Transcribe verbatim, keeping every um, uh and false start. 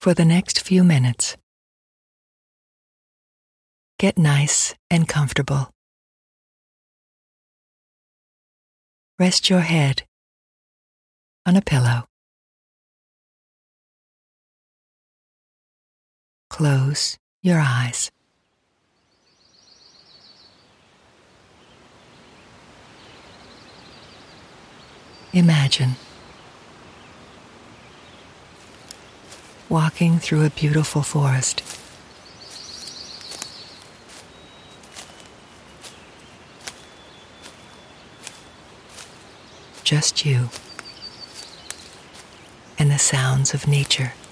For the next few minutes, get nice and comfortable. Rest your head on a pillow. Close your eyes. Imagine walking through a beautiful forest. Just you and the sounds of nature.